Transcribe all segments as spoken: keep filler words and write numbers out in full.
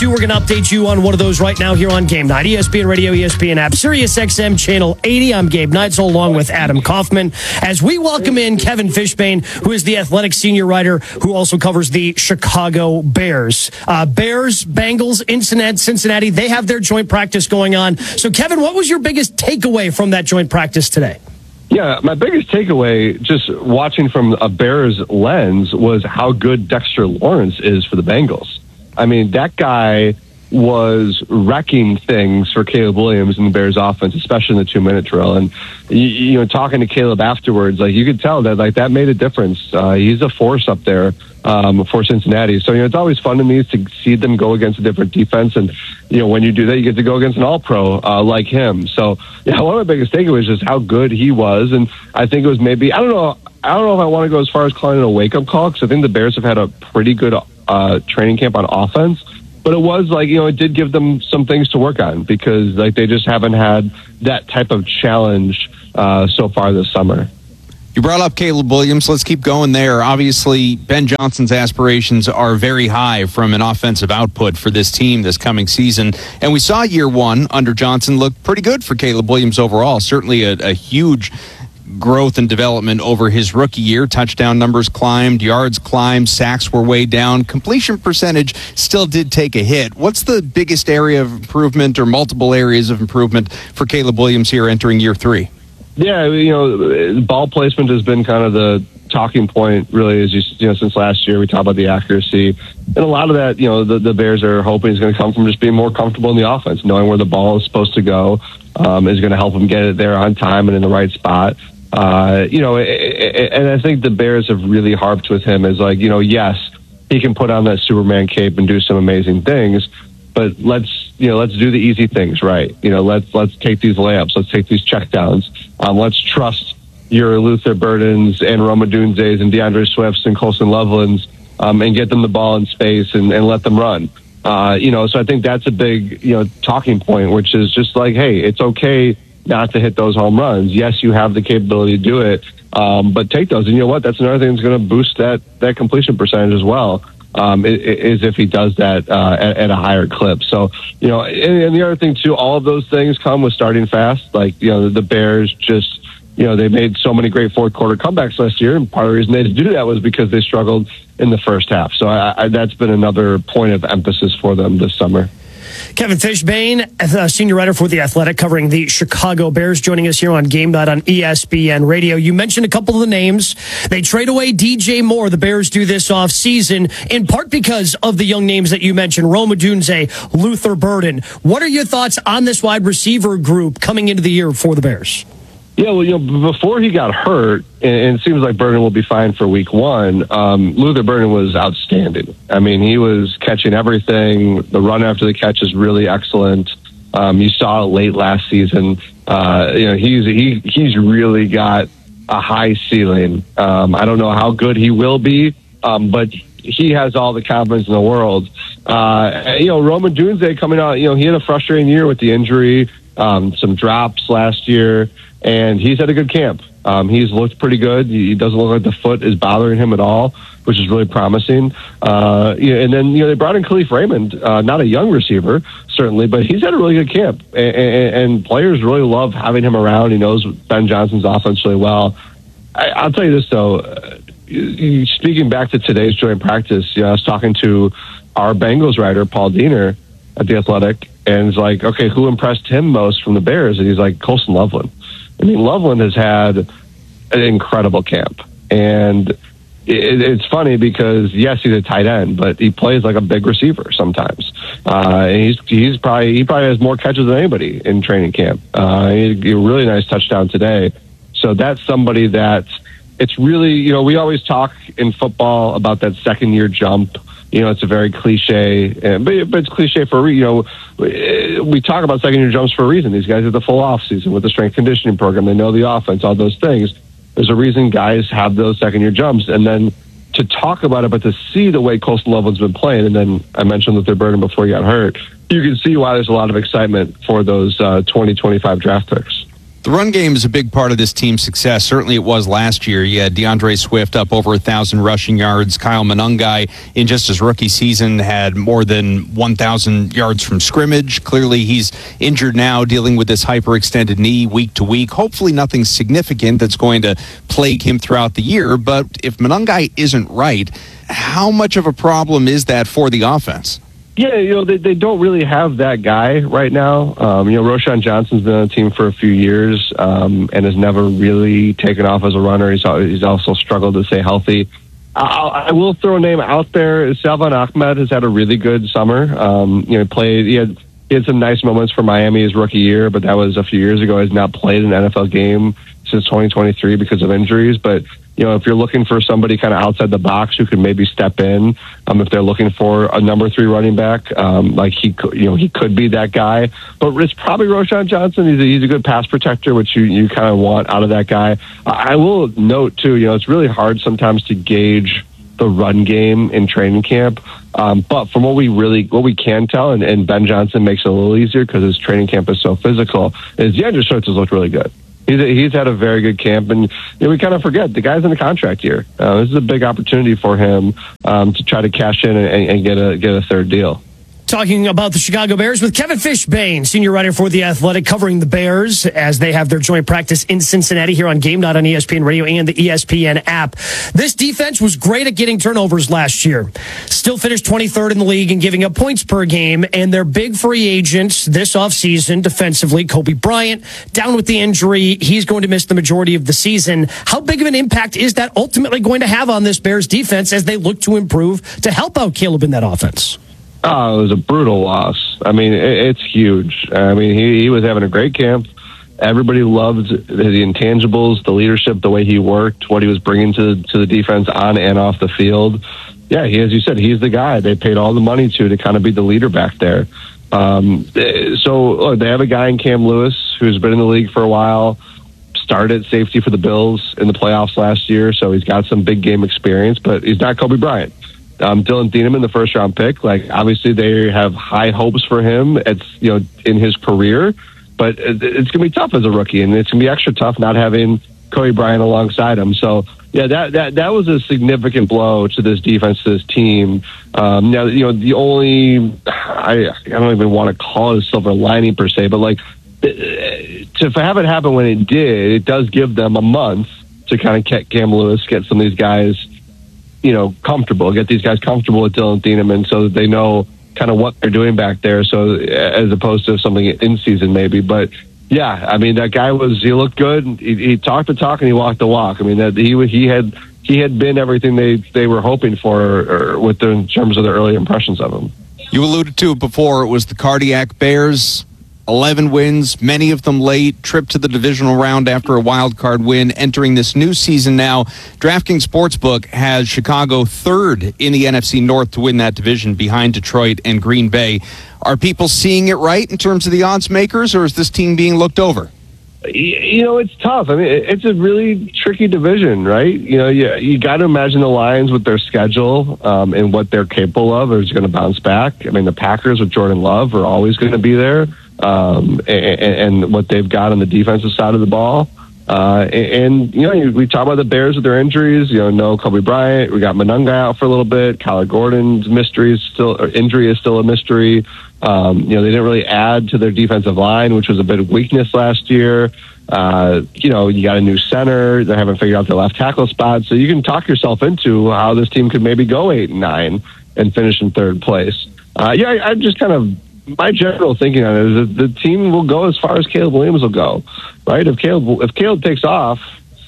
two. We're going to update you on one of those right now here on Game Night. E S P N Radio, E S P N app, Sirius X M Channel eighty. I'm Gabe Neitzel along with Adam Kaufman as we welcome in Kevin Fishbain, who is the Athletic senior writer who also covers the Chicago Bears. Uh, Bears, Bengals, Cincinnati, Cincinnati, they have their joint practice going on. So, Kevin, what was your biggest takeaway from that joint practice today? Yeah, my biggest takeaway, just watching from a Bears lens, was how good Dexter Lawrence is for the Bengals. I mean, that guy was wrecking things for Caleb Williams in the Bears offense, especially in the two-minute drill. And, you, you know, talking to Caleb afterwards, like, you could tell that, like, that made a difference. Uh, he's a force up there um, for Cincinnati. So, you know, it's always fun to me to see them go against a different defense. And, you know, when you do that, you get to go against an all-pro uh, like him. So, yeah, one of my biggest takeaways is just how good he was. And I think it was maybe, I don't know, I don't know if I want to go as far as calling it a wake-up call, because I think the Bears have had a pretty good uh, training camp on offense. But it was like, you know, it did give them some things to work on, because like they just haven't had that type of challenge uh, so far this summer. You brought up Caleb Williams. Let's keep going there. Obviously, Ben Johnson's aspirations are very high from an offensive output for this team this coming season. And we saw year one under Johnson look pretty good for Caleb Williams overall. Certainly a, a huge growth and development over his rookie year. Touchdown numbers climbed, yards climbed, sacks were way down. Completion percentage still did take a hit. What's the biggest area of improvement or multiple areas of improvement for Caleb Williams here entering year three? Yeah, you know, ball placement has been kind of the talking point, really, as you, you know, since last year. We talked about the accuracy. And a lot of that, you know, the, the Bears are hoping is going to come from just being more comfortable in the offense, knowing where the ball is supposed to go um, is going to help them get it there on time and in the right spot. Uh, you know, and I think the Bears have really harped with him as like, you know, yes, he can put on that Superman cape and do some amazing things, but let's, you know, let's do the easy things right. You know, let's, let's take these layups. Let's take these checkdowns. Um, let's trust your Luther Burdens and Rome Odunze's and DeAndre Swift's and Colson Loveland's, um, and get them the ball in space and, and let them run. Uh, you know, so I think that's a big, you know, talking point, which is just like, hey, it's okay not to hit those home runs. Yes, you have the capability to do it, um, but take those. And you know what? That's another thing that's going to boost that that completion percentage as well, um, is if he does that uh, at, at a higher clip. So, you know, and, and the other thing, too, all of those things come with starting fast. Like, you know, the Bears just, you know, they made so many great fourth quarter comebacks last year, and part of the reason they had to do that was because they struggled in the first half. So I, I, that's been another point of emphasis for them this summer. Kevin Fishbain, uh, senior writer for The Athletic, covering the Chicago Bears, joining us here on Game Night on E S P N Radio. You mentioned a couple of the names. They trade away D J Moore. The Bears do this offseason, in part because of the young names that you mentioned, Rome Odunze, Luther Burden. What are your thoughts on this wide receiver group coming into the year for the Bears? Yeah, well, you know, before he got hurt, and it seems like Burden will be fine for week one, um, Luther Burden was outstanding. I mean, he was catching everything. The run after the catch is really excellent. Um, you saw it late last season. Uh, you know, he's he he's really got a high ceiling. Um, I don't know how good he will be, um, but he has all the confidence in the world. Uh, you know, Rome Odunze coming out, you know, he had a frustrating year with the injury, um, some drops last year. And he's had a good camp. Um, he's looked pretty good. He doesn't look like the foot is bothering him at all, which is really promising. Uh, you know, and then, you know, they brought in Khalif Raymond, uh, not a young receiver, certainly, but he's had a really good camp. And, and, and players really love having him around. He knows Ben Johnson's offense really well. I, I'll tell you this, though. Uh, speaking back to today's joint practice, you know, I was talking to our Bengals writer, Paul Diener, at The Athletic, and he's like, okay, who impressed him most from the Bears? And he's like, Colson Loveland. I mean, Loveland has had an incredible camp. And it, it's funny because, yes, he's a tight end, but he plays like a big receiver sometimes. Uh, and he's he's probably he probably has more catches than anybody in training camp. Uh, he had a really nice touchdown today. So that's somebody that it's really, you know, we always talk in football about that second year jump. You know, it's a very cliche, but it's cliche for, you know, we talk about second year jumps for a reason. These guys have the full off season with the strength conditioning program. They know the offense, all those things. There's a reason guys have those second year jumps. And then to talk about it, but to see the way Colson Loveland's been playing, and then I mentioned that they're burden before he got hurt, you can see why there's a lot of excitement for those uh, twenty twenty-five draft picks. The run game is a big part of this team's success. Certainly it was last year. You had DeAndre Swift up over one thousand rushing yards. Kyle Monangai, in just his rookie season, had more than one thousand yards from scrimmage. Clearly he's injured now, dealing with this hyperextended knee week to week. Hopefully nothing significant that's going to plague him throughout the year. But if Monangai isn't right, how much of a problem is that for the offense? Yeah, you know, they, they don't really have that guy right now. Um, you know, Roschon Johnson's been on the team for a few years um, and has never really taken off as a runner. He's, he's also struggled to stay healthy. I'll, I will throw a name out there. Salvon Ahmed has had a really good summer. Um, you know, played. He had he had some nice moments for Miami his rookie year, but that was a few years ago. He's not played an N F L game since twenty twenty-three because of injuries. But you know, if you're looking for somebody kind of outside the box who can maybe step in, um, if they're looking for a number three running back, um, like he, could, you know, he could be that guy. But it's probably Roschon Johnson. He's a, he's a good pass protector, which you, you kind of want out of that guy. I will note too, you know, it's really hard sometimes to gauge the run game in training camp. Um, but from what we really, what we can tell, and, and Ben Johnson makes it a little easier because his training camp is so physical, is DeAndre Swift has looked really good. He's, he's had a very good camp, and you know, we kind of forget the guy's in a contract year. Uh, this is a big opportunity for him um, to try to cash in and, and get a get a third deal. Talking about the Chicago Bears with Kevin Fishbain, senior writer for The Athletic, covering the Bears as they have their joint practice in Cincinnati here on Game Night on E S P N Radio and the E S P N app. This defense was great at getting turnovers last year. Still finished twenty-third in the league in giving up points per game, and their big free agents this offseason defensively, Kobe Bryant, down with the injury. He's going to miss the majority of the season. How big of an impact is that ultimately going to have on this Bears defense as they look to improve to help out Caleb in that offense? Oh, it was a brutal loss. I mean, it, it's huge. I mean, he, he was having a great camp. Everybody loved the intangibles, the leadership, the way he worked, what he was bringing to to the defense on and off the field. Yeah, he, as you said, he's the guy they paid all the money to to kind of be the leader back there. Um, so look, they have a guy in Cam Lewis who's been in the league for a while, started safety for the Bills in the playoffs last year, so he's got some big game experience, but he's not Kobe Bryant. Um, Dylan Thieneman, the first round pick, like obviously they have high hopes for him. It's, you know, in his career, but it's going to be tough as a rookie, and it's going to be extra tough not having Kobe Bryant alongside him. So yeah, that that that was a significant blow to this defense, to this team. Um, now, you know, the only I I don't even want to call it a silver lining per se, but like to have it happen when it did, it does give them a month to kind of get Cam Lewis, get some of these guys, you know, comfortable, get these guys comfortable with Dylan Thieneman so that they know kind of what they're doing back there. So as opposed to something in season maybe, but yeah, I mean, that guy was, he looked good. He, he talked the talk and he walked the walk. I mean, that he, he had, he had been everything they, they were hoping for or with the, in terms of the early impressions of him. You alluded to it before. It was the Cardiac Bears. eleven wins, many of them late, trip to the divisional round after a wild card win. Entering this new season now, DraftKings Sportsbook has Chicago third in the N F C North to win that division behind Detroit and Green Bay. Are people seeing it right in terms of the odds makers, or is this team being looked over? You know, it's tough. I mean, it's a really tricky division, right? You know, you, you got to imagine the Lions with their schedule um, and what they're capable of is going to bounce back. I mean, the Packers with Jordan Love are always going to be there. Um, and, and what they've got on the defensive side of the ball. Uh, and, and, you know, we talk about the Bears with their injuries, you know, no Kobe Bryant. We got Monangai out for a little bit. Kyler Gordon's mystery is still, or injury is still a mystery. Um, you know, they didn't really add to their defensive line, which was a bit of weakness last year. Uh, you know, you got a new center. They haven't figured out their left tackle spot. So you can talk yourself into how this team could maybe go eight and nine and finish in third place. Uh, yeah, I, I'm just kind of, my general thinking on it is that the team will go as far as Caleb Williams will go, right? If Caleb, if Caleb takes off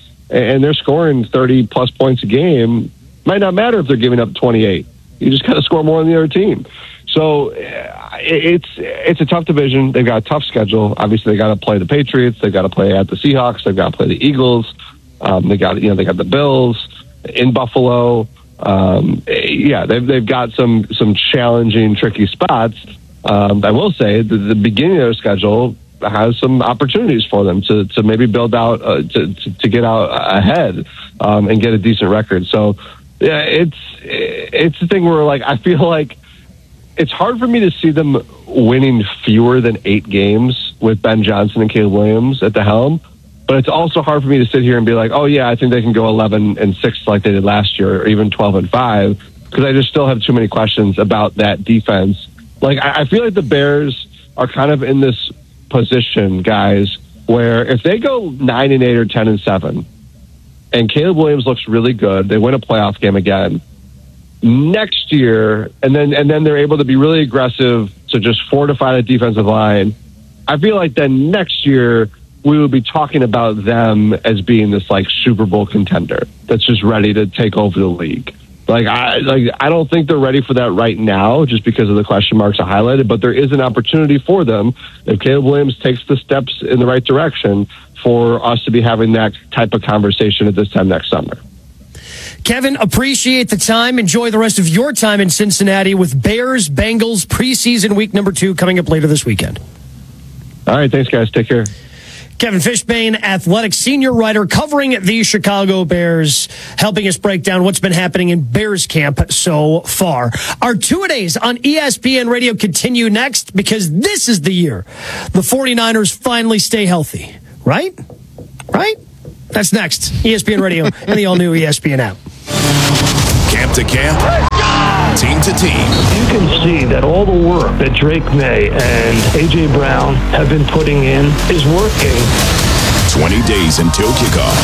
and they're scoring thirty plus points a game, it might not matter if they're giving up twenty-eight. You just got to score more than the other team. So it's it's a tough division. They've got a tough schedule. Obviously, they got to play the Patriots. They've got to play at the Seahawks. They've got to play the Eagles. Um, they got you know they got the Bills in Buffalo. Um, yeah, they've they've got some some challenging, tricky spots. Um, I will say the, the beginning of their schedule has some opportunities for them to, to maybe build out, uh, to, to, to get out ahead um, and get a decent record. So, yeah, it's it's a thing where, like, I feel like it's hard for me to see them winning fewer than eight games with Ben Johnson and Caleb Williams at the helm. But it's also hard for me to sit here and be like, oh, yeah, I think they can go eleven and six like they did last year, or even twelve and five, because I just still have too many questions about that defense. Like, I, I feel like the Bears are kind of in this position, guys, where if they go nine and eight or ten and seven, and Caleb Williams looks really good, they win a playoff game again next year, and then and then they're able to be really aggressive to just fortify the defensive line. I feel like then next year we will be talking about them as being this like Super Bowl contender that's just ready to take over the league. Like I like I don't think they're ready for that right now, just because of the question marks I highlighted. But there is an opportunity for them if Caleb Williams takes the steps in the right direction for us to be having that type of conversation at this time next summer. Kevin, appreciate the time. Enjoy the rest of your time in Cincinnati with Bears Bengals preseason week number two coming up later this weekend. All right, thanks, guys. Take care. Kevin Fishbain, athletic senior writer covering the Chicago Bears, helping us break down what's been happening in Bears camp so far. Our two-a-days on E S P N Radio continue next, because this is the year the 49ers finally stay healthy. Right? Right? That's next. E S P N Radio and the all-new E S P N app. Camp to camp, team to team. You can see that all the work that Drake May and A J. Brown have been putting in is working. twenty days until kickoff.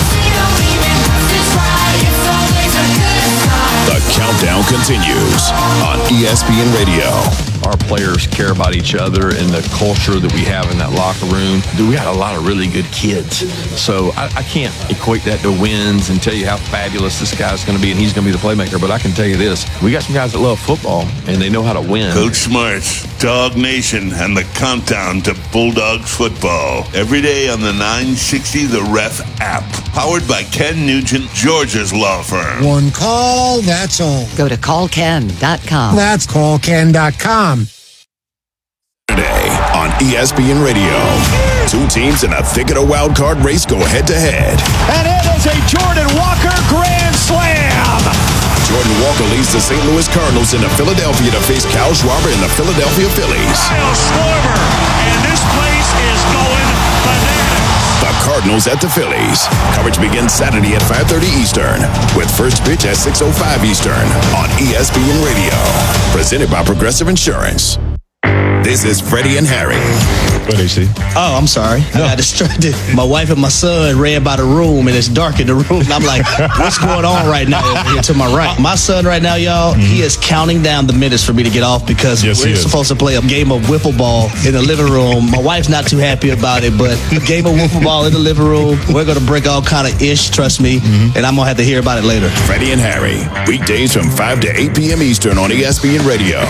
The countdown continues on E S P N Radio. Our players care about each other and the culture that we have in that locker room. We got a lot of really good kids. So I, I can't equate that to wins and tell you how fabulous this guy's going to be and he's going to be the playmaker. But I can tell you this. We got some guys that love football and they know how to win. Coach Smarts, Dog Nation, and the countdown to Bulldogs football. Every day on the nine sixty The Ref app. Powered by Ken Nugent, Georgia's law firm. One call, that's all. Go to call ken dot com. That's call ken dot com. Today on E S P N Radio. Two teams in a thick of a wild card race go head to head. And it is a Jordan Walker grand slam. Jordan Walker leads the Saint Louis Cardinals into Philadelphia to face Kyle Schwarber and the Philadelphia Phillies. Kyle Schwarber, and this place is going bananas. The Cardinals at the Phillies. Coverage begins Saturday at five thirty Eastern, with first pitch at six oh five Eastern on E S P N Radio. Presented by Progressive Insurance. This is Freddie and Harry. What do you see? Oh, I'm sorry. No. I got distracted. My wife and my son ran by the room, and it's dark in the room. And I'm like, what's going on right now over here to my right? My son right now, y'all, mm-hmm. he is counting down the minutes for me to get off because yes, we're supposed to play a game of wiffle ball in the living room. My wife's not too happy about it, but a game of wiffle ball in the living room. We're going to break all kind of ish, trust me, mm-hmm. and I'm going to have to hear about it later. Freddie and Harry, weekdays from five to eight p.m. Eastern on E S P N Radio.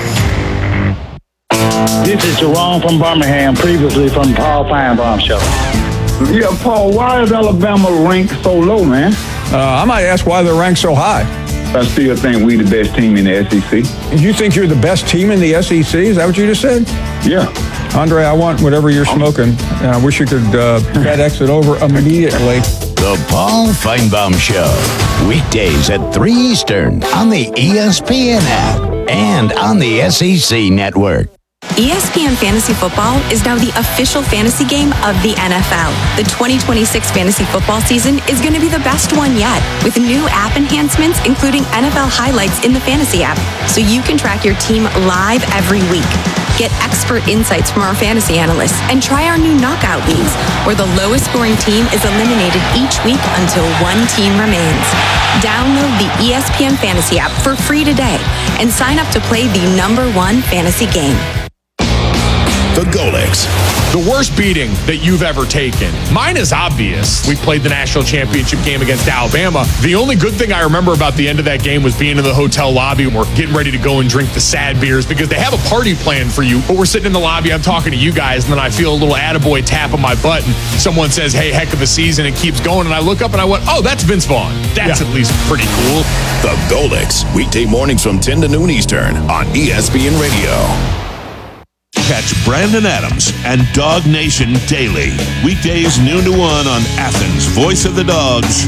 This is Jerome from Birmingham, previously from the Paul Feinbaum Show. Yeah, Paul, why is Alabama ranked so low, man? Uh, I might ask why they're ranked so high. I still think we the best team in the S E C. You think you're the best team in the S E C? Is that what you just said? Yeah. Andre, I want whatever you're smoking. And I wish you could uh, FedEx it over immediately. The Paul Feinbaum Show. Weekdays at three Eastern on the E S P N app and on the S E C network. E S P N Fantasy Football is now the official fantasy game of the N F L. The twenty twenty-six fantasy football season is going to be the best one yet, with new app enhancements, including N F L highlights in the fantasy app, so you can track your team live every week. Get expert insights from our fantasy analysts and try our new knockout leagues, where the lowest scoring team is eliminated each week until one team remains. Download the E S P N Fantasy app for free today and sign up to play the number one fantasy game. The Golix. The worst beating that you've ever taken. Mine is obvious. We played the national championship game against Alabama. The only good thing I remember about the end of that game was being in the hotel lobby and we're getting ready to go and drink the sad beers because they have a party planned for you. But we're sitting in the lobby, I'm talking to you guys, and then I feel a little attaboy tap on my butt and someone says, hey, heck of a season, and keeps going. And I look up and I went, oh, that's Vince Vaughn. That's yeah. at least pretty cool. The Golix. Weekday mornings from ten to noon Eastern on E S P N Radio. Catch Brandon Adams and Dog Nation daily. Weekdays noon to one on Athens' Voice of the Dogs,